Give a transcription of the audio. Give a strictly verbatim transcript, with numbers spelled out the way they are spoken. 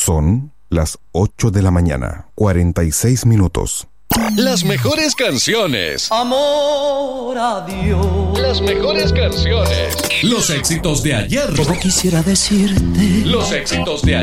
Son las ocho de la mañana, cuarenta y seis minutos. Las mejores canciones. Amor a Dios. Las mejores canciones. Los éxitos de ayer. Como quisiera decirte. Los éxitos de ayer.